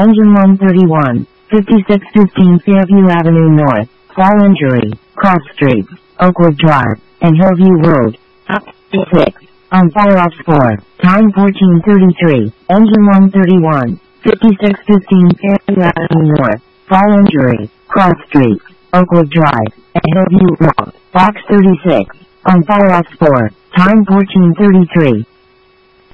Engine 131, 5615 Fairview Avenue North, Fall Injury, Cross Street, Oakwood Drive, and Hillview Road. Up to 6. On fire off 4. Time 14:33. Engine 131, 5615 Fairview Avenue North, Fall Injury, Cross Street, Oakwood Drive, and Hillview Road. Box 36. On fire off 4. Time 14:33.